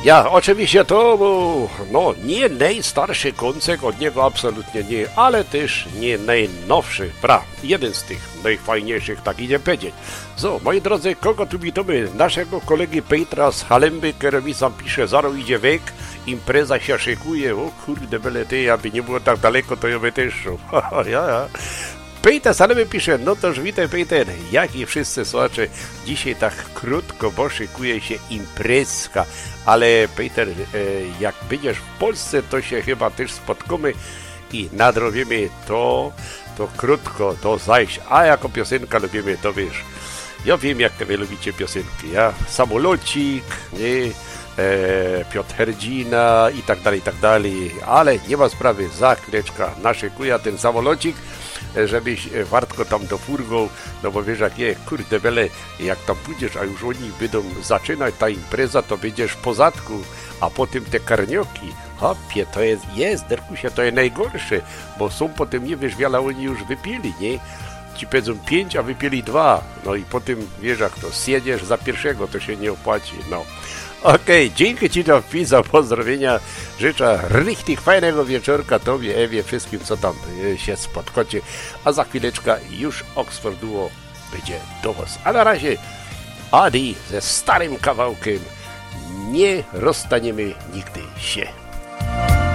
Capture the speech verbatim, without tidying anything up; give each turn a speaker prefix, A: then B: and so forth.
A: Ja, oczywiście to był, no, nie najstarszy koncert, od niego absolutnie nie, ale też nie najnowszy, pra, jeden z tych najfajniejszych, tak idzie powiedzieć. So, moi drodzy, kogo tu witamy? Naszego kolegi Petra z Halemby, który mi sam pisze, zaraz idzie wiek, impreza się szykuje, o kurde, byle ty, aby nie było tak daleko, to ja by też szło. ja, ja. Peter z Halemby pisze, no toż witaj Peter, jak i wszyscy słuchacze, dzisiaj tak krótko, bo szykuje się imprezka, ale Peter, e, jak będziesz w Polsce, to się chyba też spotkamy i nadrobimy to, to krótko, to zajść, a jako piosenka lubimy, to wiesz, ja wiem jak wy lubicie piosenki, ja, Samolocik, nie, e, Piotr Herdzina i tak dalej, i tak dalej, ale nie ma sprawy, za chwileczkę naszykuję ten samolocik, żebyś wartko tam do furgą, no bo wiesz jak je, kurde bele, jak tam pójdziesz, a już oni będą zaczynać ta impreza, to będziesz w pozadku, a potem te karnioki, hopie, to jest, jest, Derkusie, to jest najgorsze, bo są potem, nie wiesz, wiele oni już wypili, nie? Ci powiedzą pięć, a wypili dwa, no i potem, wiesz jak to, zjedziesz za pierwszego, to się nie opłaci, no. Okej, okay, dzięki Ci za pozdrowienia, życzę richtig fajnego wieczorka Tobie, Ewie, wszystkim, co tam się spotkacie, a za chwileczkę już Oxford Duo będzie do Was. A na razie Adi ze starym kawałkiem Nie rozstaniemy nigdy się.